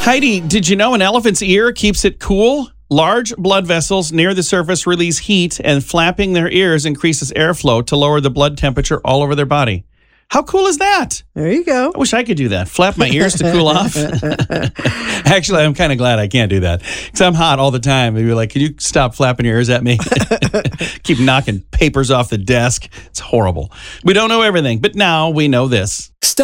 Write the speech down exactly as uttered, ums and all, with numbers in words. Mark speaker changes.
Speaker 1: Heidi, did you know an elephant's ear keeps it cool? Large blood vessels near the surface release heat, and flapping their ears increases airflow to lower the blood temperature all over their body. How cool is that?
Speaker 2: There you go.
Speaker 1: I wish I could do that. Flap my ears to cool off. Actually, I'm kind of glad I can't do that because I'm hot all the time. They'd be like, can you stop flapping your ears at me? Keep knocking papers off the desk. It's horrible. We don't know everything, but now we know this.
Speaker 2: Stop.